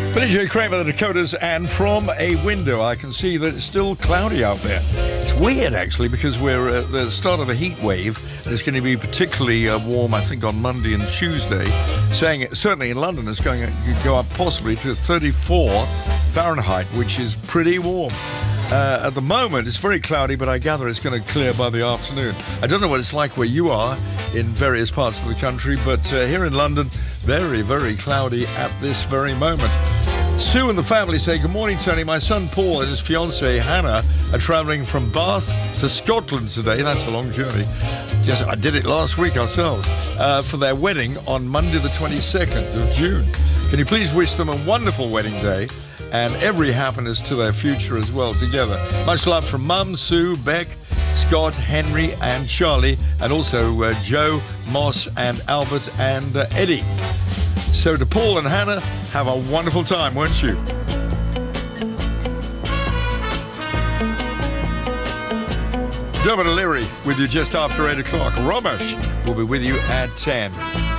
Billy J. Kramer, the Dakotas, and from a window I can see that it's still cloudy out there. It's weird, actually, because we're at the start of a heat wave, and it's going to be particularly warm, I think, on Monday and Tuesday. Saying it, certainly in London, it's going to go up possibly to 34 Fahrenheit, which is pretty warm. At the moment, it's very cloudy, but I gather it's going to clear by the afternoon. I don't know what it's like where you are in various parts of the country, but here in London, very, very cloudy at this very moment. Sue and the family say, "Good morning, Tony. My son Paul and his fiancée Hannah are travelling from Bath to Scotland today." That's a long journey. Yes, I did it last week ourselves. For their wedding on Monday the 22nd of June. Can you please wish them a wonderful wedding day and every happiness to their future as well together. Much love from Mum, Sue, Beck, Scott, Henry and Charlie, and also Joe, Moss and Albert and Eddie. So to Paul and Hannah, have a wonderful time, won't you? Dermot O'Leary with you just after 8 o'clock. Romesh will be with you at 10.